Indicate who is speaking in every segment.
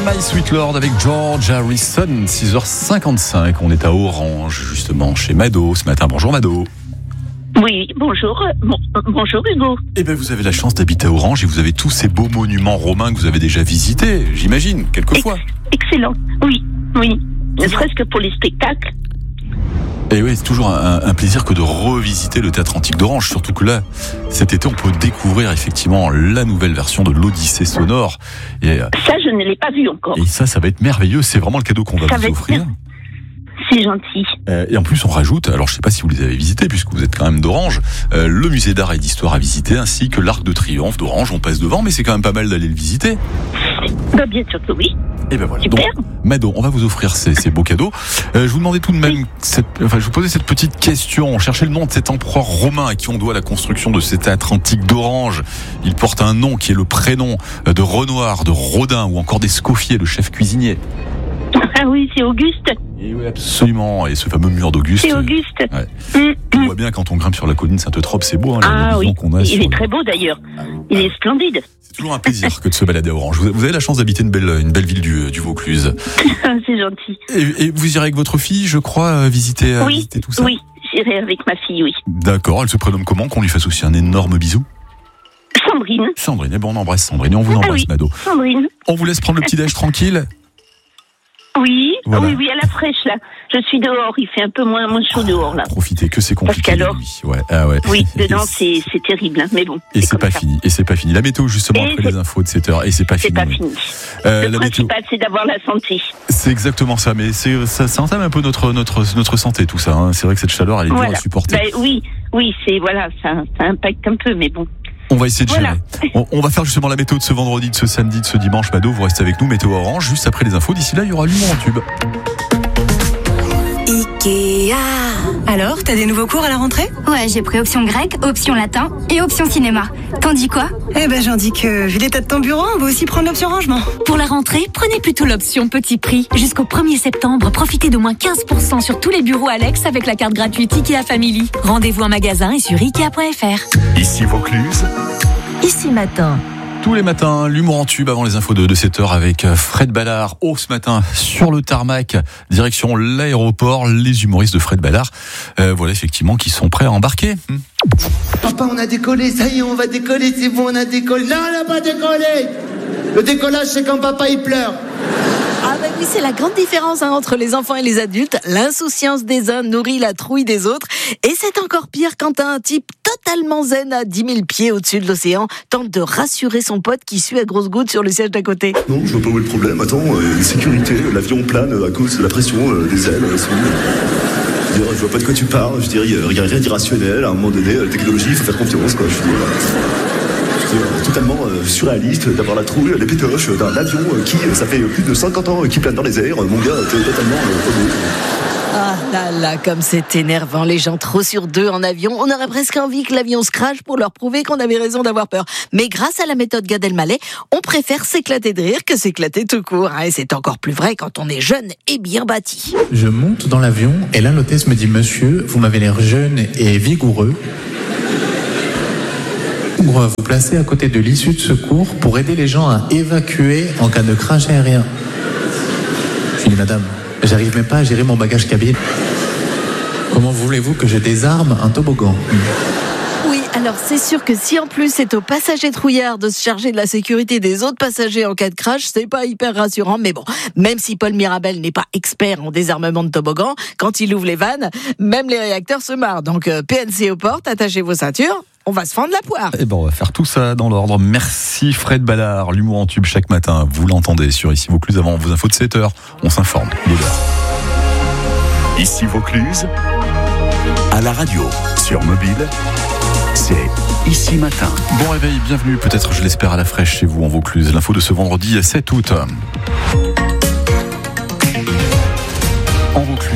Speaker 1: My Sweet Lord avec George Harrison, 6h55. On est à Orange, justement, chez Mado ce matin. Bonjour Mado.
Speaker 2: Oui, bonjour. Bonjour Hugo.
Speaker 1: Eh bien, vous avez la chance d'habiter à Orange et vous avez tous ces beaux monuments romains que vous avez déjà visités, j'imagine, quelquefois.
Speaker 2: Excellent. Oui. Ne serait-ce que pour les spectacles.
Speaker 1: Et oui, c'est toujours un plaisir que de revisiter le théâtre antique d'Orange, surtout que là, cet été, on peut découvrir effectivement la nouvelle version de l'Odyssée sonore. Et
Speaker 2: ça, je ne l'ai pas vu encore.
Speaker 1: Et ça va être merveilleux. C'est vraiment le cadeau qu'on va vous offrir.
Speaker 2: C'est gentil.
Speaker 1: Et en plus, on rajoute, alors je ne sais pas si vous les avez visités, puisque vous êtes quand même d'Orange, le musée d'art et d'histoire à visiter, ainsi que l'Arc de Triomphe d'Orange. On passe devant, mais c'est quand même pas mal d'aller le visiter.
Speaker 2: Bien sûr que oui.
Speaker 1: Et ben voilà.
Speaker 2: Super.
Speaker 1: Donc, Mado, on va vous offrir ces beaux cadeaux. Je vous demandais tout de même, je vous posais cette petite question. On cherchait le nom de cet empereur romain à qui on doit la construction de cet théâtre antique d'Orange. Il porte un nom qui est le prénom de Renoir, de Rodin ou encore d'Escoffier, le chef cuisinier.
Speaker 2: Ah oui, c'est Auguste.
Speaker 1: Et oui, absolument. Et ce fameux mur d'Auguste.
Speaker 2: C'est Auguste.
Speaker 1: Ouais. On voit bien quand on grimpe sur la colline Sainte-Eutrope, c'est beau.
Speaker 2: La vision qu'on a il est très beau d'ailleurs. Il est splendide.
Speaker 1: C'est toujours un plaisir que de se balader à Orange. Vous avez la chance d'habiter une belle ville du Vaucluse.
Speaker 2: C'est gentil.
Speaker 1: Et vous irez avec votre fille, je crois, visiter tout ça.
Speaker 2: Oui, j'irai avec ma fille, oui.
Speaker 1: D'accord. Elle se prénomme comment? Qu'on lui fasse aussi un énorme bisou.
Speaker 2: Sandrine.
Speaker 1: Sandrine. Eh ben, on embrasse Sandrine. Et on vous embrasse, Mado.
Speaker 2: Sandrine.
Speaker 1: On vous laisse prendre le petit-déj tranquille.
Speaker 2: Oui,
Speaker 1: voilà.
Speaker 2: oui, à la fraîche là. Je suis dehors, il fait un peu moins chaud dehors là.
Speaker 1: Profitez que c'est compliqué.
Speaker 2: Parce qu'alors,
Speaker 1: ouais.
Speaker 2: Oui, dedans c'est terrible, hein, mais bon.
Speaker 1: Et c'est pas fini. Et c'est pas fini. La météo justement après les infos de 7h. Et c'est pas fini.
Speaker 2: C'est pas fini. Le principal c'est d'avoir la santé.
Speaker 1: C'est exactement ça. Mais ça entame un peu notre santé tout ça. Hein. C'est vrai que cette chaleur elle est dure à supporter.
Speaker 2: Oui, ça impacte un peu, mais bon.
Speaker 1: On va essayer de gérer. On va faire justement la météo de ce vendredi, de ce samedi, de ce dimanche. Mado, vous restez avec nous. Météo Orange, juste après les infos. D'ici là, il y aura l'humour en tube.
Speaker 3: Ikea.
Speaker 4: Alors, t'as des nouveaux cours à la rentrée?
Speaker 3: Ouais, j'ai pris option grec, option latin et option cinéma. T'en dis quoi?
Speaker 4: Eh ben, j'en dis que, vu l'état de ton bureau, on va aussi prendre l'option rangement.
Speaker 5: Pour la rentrée, prenez plutôt l'option petit prix. Jusqu'au 1er septembre, profitez d'au moins 15% sur tous les bureaux Alex avec la carte gratuite Ikea Family. Rendez-vous en magasin et sur Ikea.fr.
Speaker 6: Ici Vaucluse.
Speaker 5: Ici Matin.
Speaker 1: Tous les matins, l'humour en tube avant les infos de 7h avec Fred Ballard. Ce matin, sur le tarmac, direction l'aéroport, les humoristes de Fred Ballard, voilà effectivement, qui sont prêts à embarquer.
Speaker 7: Papa, on a décollé, ça y est, on va décoller, c'est bon, on a décollé. Non, on n'a pas décollé. Le décollage, c'est quand papa, il pleure.
Speaker 8: Ah bah oui, c'est la grande différence entre les enfants et les adultes. L'insouciance des uns nourrit la trouille des autres. Et c'est encore pire quand un type totalement zen à 10 000 pieds au-dessus de l'océan tente de rassurer son pote qui suit à grosses gouttes sur le siège d'à côté.
Speaker 9: Non, je vois pas où est le problème. Attends, sécurité, l'avion plane à cause de la pression des ailes. Je vois pas de quoi tu parles. Je dirais, il y a rien d'irrationnel. À un moment donné, la technologie, il faut faire confiance, quoi. Totalement surréaliste d'avoir la trouille, les pétoches d'un avion qui, ça fait plus de 50 ans qui plane dans les airs. Mon gars, t'es totalement...
Speaker 8: Ah là là, comme c'est énervant, les gens trop sur deux en avion. On aurait presque envie que l'avion se crache pour leur prouver qu'on avait raison d'avoir peur. Mais grâce à la méthode Gad Elmaleh, on préfère s'éclater de rire que s'éclater tout court. Et c'est encore plus vrai quand on est jeune et bien bâti.
Speaker 10: Je monte dans l'avion et là l'hôtesse me dit « Monsieur, vous m'avez l'air jeune et vigoureux. Pour vous placer à côté de l'issue de secours pour aider les gens à évacuer en cas de crash aérien. » Je dis « Madame, j'arrive même pas à gérer mon bagage cabine. Comment voulez-vous que je désarme un toboggan ?»
Speaker 8: Oui, alors c'est sûr que si en plus c'est aux passagers trouillards de se charger de la sécurité des autres passagers en cas de crash, c'est pas hyper rassurant. Mais bon, même si Paul Mirabel n'est pas expert en désarmement de toboggan, quand il ouvre les vannes, même les réacteurs se marrent. Donc PNC aux portes, attachez vos ceintures. On va se fendre la poire.
Speaker 1: Et on va faire tout ça dans l'ordre. Merci Fred Ballard, l'humour en tube chaque matin. Vous l'entendez sur Ici Vaucluse avant vos infos de 7h. On s'informe. Il est l'heure.
Speaker 6: Ici Vaucluse, à la radio, sur mobile, c'est Ici Matin.
Speaker 1: Bon réveil, bienvenue, peut-être je l'espère à la fraîche chez vous en Vaucluse. L'info de ce vendredi 7 août. En Vaucluse,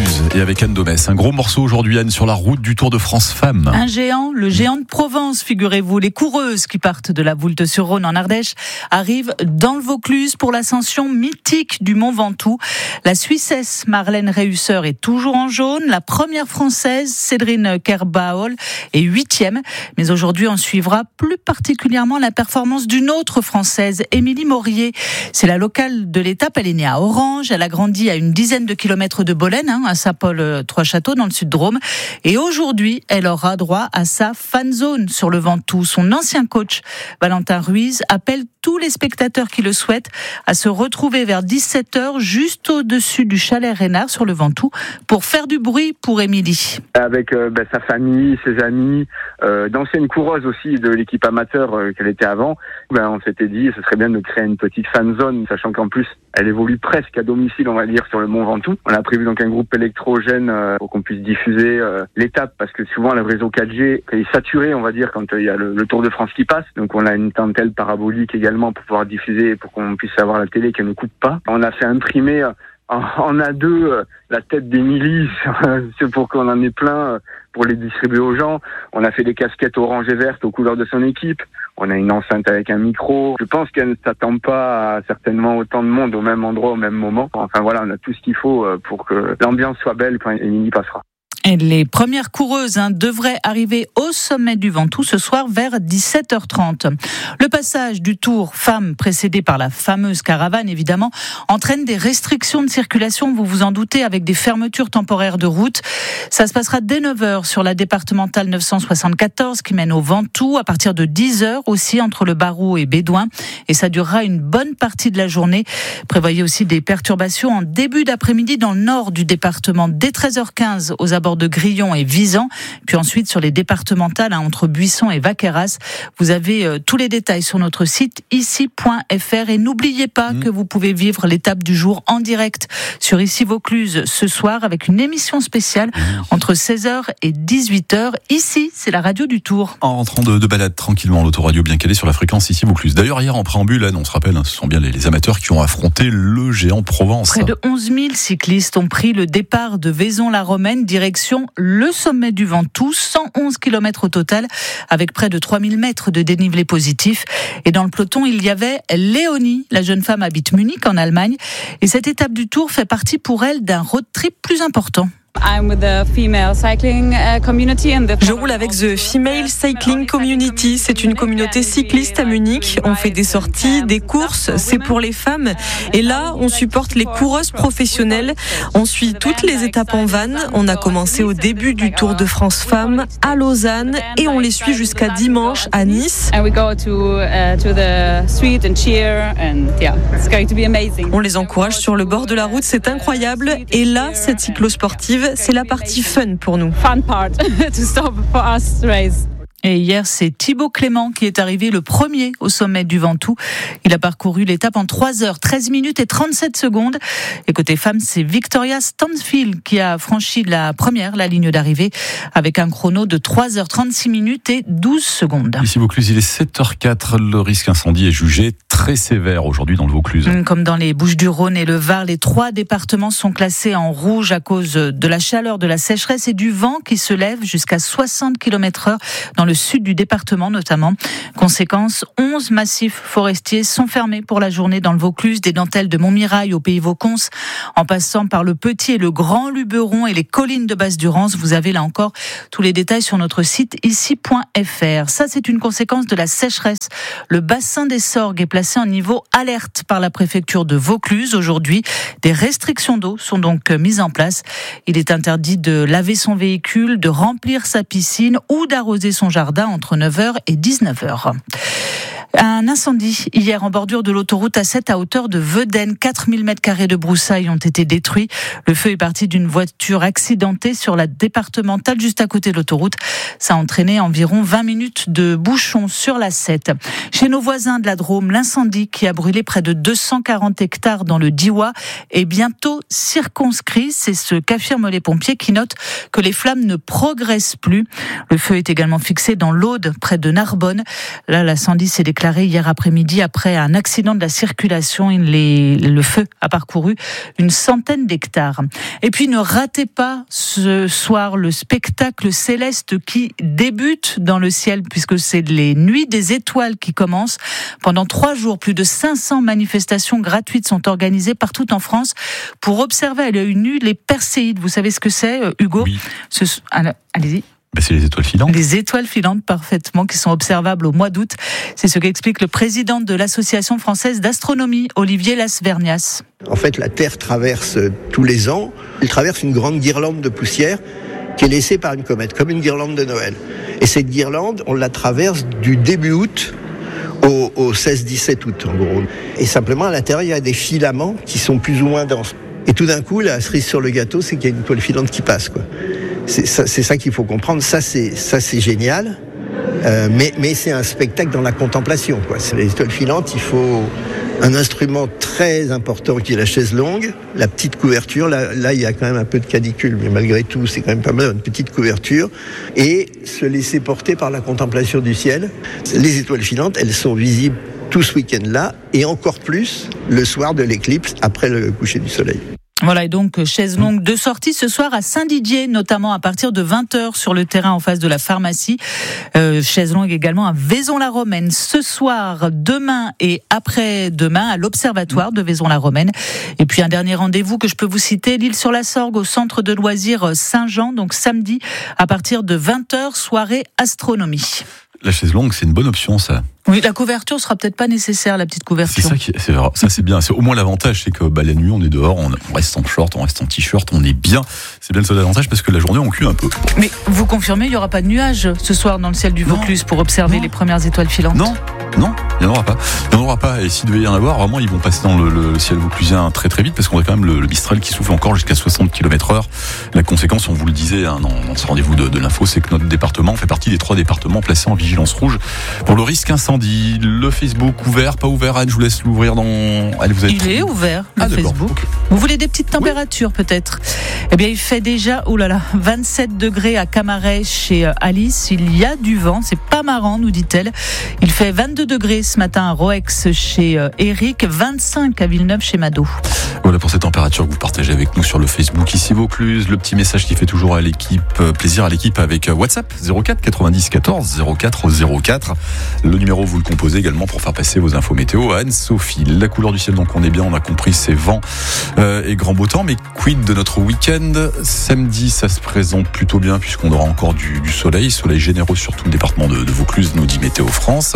Speaker 1: Vaucluse et avec Anne Domès. Un gros morceau aujourd'hui, Anne, sur la route du Tour de France Femmes.
Speaker 11: Un géant, le géant de Provence, figurez-vous. Les coureuses qui partent de la Voulte-sur-Rhône en Ardèche arrivent dans le Vaucluse pour l'ascension mythique du Mont Ventoux. La Suissesse Marlène Réusseur est toujours en jaune. La première Française, Cédrine Kerbaol, est 8e. Mais aujourd'hui, on suivra plus particulièrement la performance d'une autre Française, Émilie Maurier. C'est la locale de l'étape. Elle est née à Orange. Elle a grandi à une dizaine de kilomètres de Bolène, à Saint-Paul-Trois-Châteaux, dans le sud-Drôme. Et aujourd'hui, elle aura droit à sa fan zone sur le Ventoux. Son ancien coach, Valentin Ruiz, appelle tous les spectateurs qui le souhaitent à se retrouver vers 17h juste au-dessus du chalet Reynard sur le Ventoux pour faire du bruit pour Émilie.
Speaker 12: Avec sa famille, ses amis, d'anciennes coureuses aussi de l'équipe amateur qu'elle était avant, on s'était dit ce serait bien de créer une petite fan zone, sachant qu'en plus elle évolue presque à domicile, on va dire, sur le Mont Ventoux. On a prévu donc un groupe électrogène pour qu'on puisse diffuser l'étape, parce que souvent le réseau 4G est saturé, on va dire, quand il y a le Tour de France qui passe. Donc on a une dentelle parabolique également pour pouvoir diffuser, pour qu'on puisse avoir la télé qui ne coupe pas. On a fait imprimer en A2 la tête d'Émilie, c'est pour qu'on en ait plein pour les distribuer aux gens. On a fait des casquettes orange et vertes aux couleurs de son équipe. On a une enceinte avec un micro. Je pense qu'elle ne s'attend pas à certainement autant de monde au même endroit, au même moment. Enfin voilà, on a tout ce qu'il faut pour que l'ambiance soit belle quand Émilie passera.
Speaker 11: Et les premières coureuses devraient arriver au sommet du Ventoux ce soir vers 17h30. Le passage du Tour Femmes, précédé par la fameuse caravane évidemment, entraîne des restrictions de circulation, vous vous en doutez, avec des fermetures temporaires de route. Ça se passera dès 9h sur la départementale 974 qui mène au Ventoux, à partir de 10h aussi entre le Barroux et Bédouin, et ça durera une bonne partie de la journée. Prévoyez aussi des perturbations en début d'après-midi dans le nord du département dès 13h15 aux abords de Grillon et Visan, puis ensuite sur les départementales entre Buisson et Vaqueras. Vous avez tous les détails sur notre site ici.fr et n'oubliez pas que vous pouvez vivre l'étape du jour en direct sur Ici Vaucluse ce soir avec une émission spéciale entre 16h et 18h. Ici, c'est la radio du Tour.
Speaker 1: En rentrant de balade tranquillement, l'autoradio bien calée sur la fréquence Ici Vaucluse. D'ailleurs, hier en préambule, on se rappelle, ce sont bien les amateurs qui ont affronté le géant Provence.
Speaker 11: Près de 11 000 cyclistes ont pris le départ de Vaison-la-Romaine, direction le sommet du Ventoux, 111 km au total, avec près de 3000 mètres de dénivelé positif. Et dans le peloton, il y avait Léonie. La jeune femme habite Munich, en Allemagne. Et cette étape du Tour fait partie pour elle d'un road trip plus important.
Speaker 13: Je roule avec The Female Cycling Community. C'est une communauté cycliste à Munich. On fait des sorties, des courses, c'est pour les femmes. Et là, on supporte les coureuses professionnelles. On suit toutes les étapes en van. On a commencé au début du Tour de France Femmes à Lausanne et on les suit jusqu'à dimanche à Nice. On les encourage sur le bord de la route, c'est incroyable. Et là, cette cyclosportive, c'est la partie fun pour nous.
Speaker 11: Et hier, c'est Thibaut Clément qui est arrivé le premier au sommet du Ventoux. Il a parcouru l'étape en 3h, 13 minutes et 37 secondes. Et côté femmes, c'est Victoria Stansfield qui a franchi la ligne d'arrivée, avec un chrono de 3h, 36 minutes et 12 secondes.
Speaker 1: Ici Vaucluse, il est 7h04. Le risque incendie est jugé très sévère aujourd'hui dans le Vaucluse.
Speaker 11: Comme dans les Bouches-du-Rhône et le Var, les 3 départements sont classés en rouge à cause de la chaleur, de la sécheresse et du vent qui se lève jusqu'à 60 km/h dans le sud du département notamment. Conséquence, 11 massifs forestiers sont fermés pour la journée dans le Vaucluse, des dentelles de Montmirail au Pays Vaucons, en passant par le Petit et le Grand Luberon et les collines de Basse-Durance. Vous avez là encore tous les détails sur notre site ici.fr. Ça, c'est une conséquence de la sécheresse. Le bassin des Sorgues est placé en niveau alerte par la préfecture de Vaucluse aujourd'hui. Des restrictions d'eau sont donc mises en place. Il est interdit de laver son véhicule, de remplir sa piscine ou d'arroser son jardin entre 9h et 19h. Un incendie hier en bordure de l'autoroute A7 à hauteur de Vedène. 4000 m² de broussailles ont été détruits. Le feu est parti d'une voiture accidentée sur la départementale juste à côté de l'autoroute. Ça a entraîné environ 20 minutes de bouchons sur l'A7. Chez nos voisins de la Drôme, l'incendie qui a brûlé près de 240 hectares dans le Diois est bientôt circonscrit. C'est ce qu'affirment les pompiers qui notent que les flammes ne progressent plus. Le feu est également fixé dans l'Aude, près de Narbonne. Là, l'incendie s'est déclaré déclaré hier après-midi après un accident de la circulation. Le feu a parcouru une centaine d'hectares. Et puis ne ratez pas ce soir le spectacle céleste qui débute dans le ciel, puisque c'est les Nuits des Étoiles qui commencent. Pendant 3 jours, plus de 500 manifestations gratuites sont organisées partout en France pour observer à l'œil nu les Perséides. Vous savez ce que c'est, Hugo ?
Speaker 1: Oui.
Speaker 11: Allez-y.
Speaker 1: C'est les étoiles filantes.
Speaker 11: Les étoiles filantes, parfaitement, qui sont observables au mois d'août. C'est ce qu'explique le président de l'Association française d'astronomie, Olivier Lasvernias.
Speaker 14: En fait, la Terre traverse tous les ans, elle traverse une grande guirlande de poussière qui est laissée par une comète, comme une guirlande de Noël. Et cette guirlande, on la traverse du début août au 16-17 août, en gros. Et simplement, à l'intérieur, il y a des filaments qui sont plus ou moins denses. Et tout d'un coup, la cerise sur le gâteau, c'est qu'il y a une étoile filante qui passe, quoi. C'est ça qu'il faut comprendre. Ça, c'est génial. Mais c'est un spectacle dans la contemplation, quoi. C'est les étoiles filantes. Il faut un instrument très important qui est la chaise longue, la petite couverture. Là, il y a quand même un peu de canicule, mais malgré tout, c'est quand même pas mal, une petite couverture. Et se laisser porter par la contemplation du ciel. Les étoiles filantes, elles sont visibles tout ce week-end-là, et encore plus le soir de l'éclipse, après le coucher du soleil.
Speaker 11: Voilà, et donc chaise longue de sortie ce soir à Saint-Didier, notamment à partir de 20h sur le terrain en face de la pharmacie. Chaise longue également à Vaison-la-Romaine ce soir, demain et après-demain à l'Observatoire de Vaison-la-Romaine. Et puis un dernier rendez-vous que je peux vous citer, l'Île-sur-la-Sorgue au centre de loisirs Saint-Jean, donc samedi à partir de 20h, soirée astronomie.
Speaker 1: La chaise longue, c'est une bonne option, ça.
Speaker 11: Oui, la couverture sera peut-être pas nécessaire, la petite couverture.
Speaker 1: Ça c'est bien. C'est au moins l'avantage, c'est que la nuit on est dehors, on reste en short, on reste en t-shirt, on est bien. C'est bien le seul avantage parce que la journée on cuit un peu.
Speaker 11: Mais vous confirmez, il n'y aura pas de nuages ce soir dans le ciel du Vaucluse pour observer les premières étoiles filantes ?
Speaker 1: Non, il n'y en aura pas. Il n'y en aura pas. Et s'il devait y en avoir, vraiment, ils vont passer dans le ciel vauclusien très très vite parce qu'on a quand même le Mistral qui souffle encore jusqu'à 60 km/h. La conséquence, on vous le disait dans ce rendez-vous de l'info, c'est que notre département fait partie des 3 départements placés en vigilance rouge pour le risque incendie. Le Facebook ouvert, pas ouvert, Anne, je vous laisse l'ouvrir
Speaker 11: Il est ouvert, le Facebook. Okay. Vous voulez des petites températures peut-être ? Eh bien, il fait déjà, 27 degrés à Camaret chez Alice. Il y a du vent, c'est pas marrant, nous dit-elle. Il fait 22 degrés ce matin à Roex chez Eric, 25 à Villeneuve chez Mado.
Speaker 1: Voilà pour ces températures que vous partagez avec nous sur le Facebook ici Vaucluse. Le petit message qui fait toujours plaisir à l'équipe avec WhatsApp 04 90 14 04 04. Le numéro vous le composez également pour faire passer vos infos météo à Anne-Sophie. La couleur du ciel, donc on est bien, on a compris, c'est vent et grand beau temps. Mais quid de notre week-end ? Samedi, ça se présente plutôt bien puisqu'on aura encore du soleil généreux sur tout le département de Vaucluse, nous dit Météo France.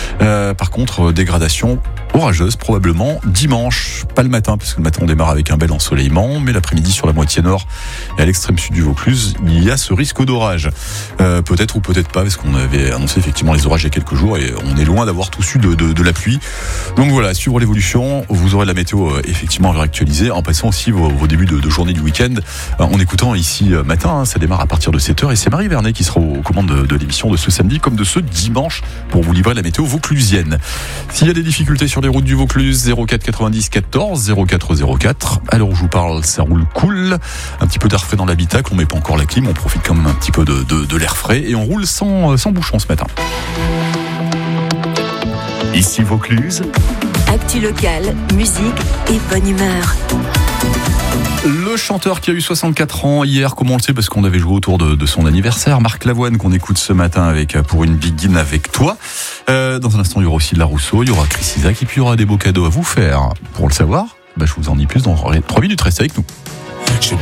Speaker 1: Par contre, dégradation orageuse probablement dimanche, pas le matin parce que le matin on démarre avec un bel ensoleillement, mais l'après-midi sur la moitié nord et à l'extrême sud du Vaucluse, il y a ce risque d'orage. Peut-être ou peut-être pas parce qu'on avait annoncé effectivement les orages il y a quelques jours et on est loin d'avoir tous eu de la pluie. Donc voilà, suivre l'évolution, vous aurez la météo effectivement réactualisée en passant aussi vos débuts de journée du week-end en écoutant ici matin, ça démarre à partir de 7h et c'est Marie Vernet qui sera aux commandes de l'émission de ce samedi comme de ce dimanche pour vous livrer la météo vauclusienne. S'il y a des difficultés sur les routes du Vaucluse, 04 90 14 04 04. À l'heure où je vous parle, ça roule cool. Un petit peu d'air frais dans l'habitacle, on met pas encore la clim, on profite quand même un petit peu de l'air frais et on roule sans bouchon ce matin.
Speaker 6: Ici Vaucluse.
Speaker 5: Actu locale, musique et bonne humeur.
Speaker 1: Le chanteur qui a eu 64 ans hier, comment on le sait, parce qu'on avait joué autour de son anniversaire, Marc Lavoine, qu'on écoute ce matin avec Pour une Begin avec toi. Dans un instant, il y aura aussi de la Rousseau, il y aura Chris Isaak, et puis il y aura des beaux cadeaux à vous faire. Pour le savoir, je vous en dis plus dans 3 minutes, restez avec nous.